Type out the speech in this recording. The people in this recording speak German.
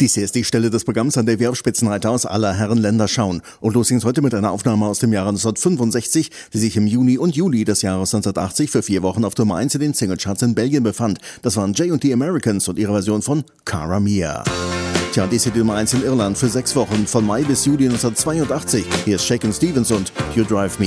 Dies hier ist die Stelle des Programms, an der wir auf Spitzenreiter aus aller Herren Länder schauen. Und los ging's heute mit einer Aufnahme aus dem Jahre 1965, die sich im Juni und Juli des Jahres 1980 für 4 Wochen auf Nummer 1 in den Singlecharts in Belgien befand. Das waren J&The Americans und ihre Version von Cara Mia. Tja, dies hier die Nummer 1 in Irland für 6 Wochen von Mai bis Juli 1982. Hier ist Shakin' Stevens und You Drive Me